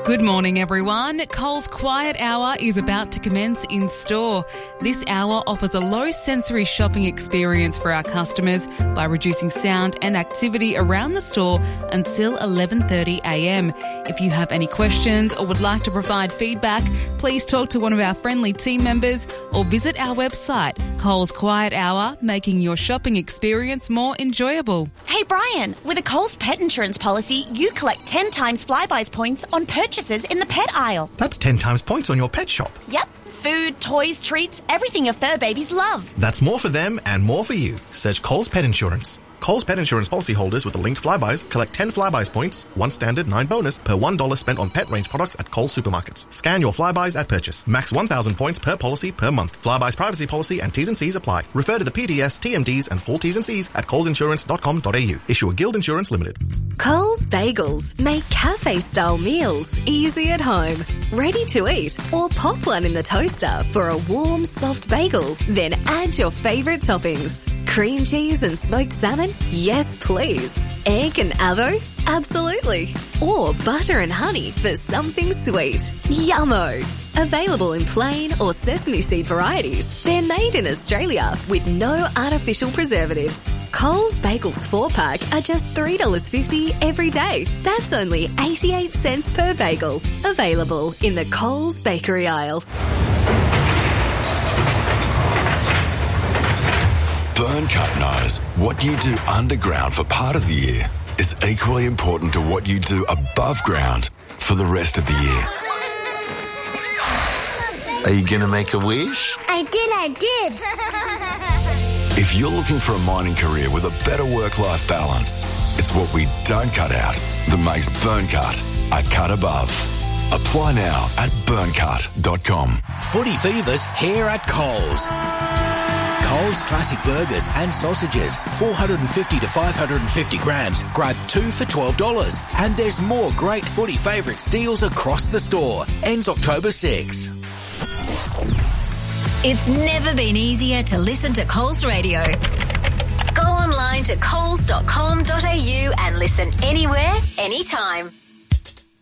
Good morning, everyone. Coles Quiet Hour is about to commence in store. This hour offers a low sensory shopping experience for our customers by reducing sound and activity around the store until 11:30am. If you have any questions or would like to provide feedback, please talk to one of our friendly team members or visit our website, Coles Quiet Hour, making your shopping experience more enjoyable. Hey Brian, with a Coles pet insurance policy, you collect 10 times Flybuys points on purchases in the pet aisle. That's 10 times points on your pet shop. Yep. Food, toys, treats, everything your fur babies love. That's more for them and more for you. Search Coles Pet Insurance. Coles Pet Insurance policyholders with the linked Flybuys collect 10 Flybuys points, 1 standard, 9 bonus, per $1 spent on pet range products at Coles supermarkets. Scan your Flybuys at purchase. Max 1,000 points per policy per month. Flybuys privacy policy and T's and C's apply. Refer to the PDS, TMDs and full T's and C's at colesinsurance.com.au. Issue a Guild Insurance Limited. Coles Bagels make cafe-style meals easy at home. Ready to eat or pop one in the toaster for a warm, soft bagel. Then add your favourite toppings. Cream cheese and smoked salmon? Yes, please. Egg and avo? Absolutely. Or butter and honey for something sweet. Yummo! Available in plain or sesame seed varieties. They're made in Australia with no artificial preservatives. Coles Bagels 4-pack are just $3.50 every day. That's only 88 cents per bagel. Available in the Coles bakery aisle. Burncut knows what you do underground for part of the year is equally important to what you do above ground for the rest of the year. Are you going to make a wish? I did. If you're looking for a mining career with a better work-life balance, it's what we don't cut out that makes Burncut a cut above. Apply now at burncut.com. Footy Fever's here at Coles. Coles Classic Burgers and Sausages, 450 to 550 grams. Grab 2 for $12. And there's more great footy favourites deals across the store. Ends October 6. It's never been easier to listen to Coles Radio. Go online to coles.com.au and listen anywhere, anytime.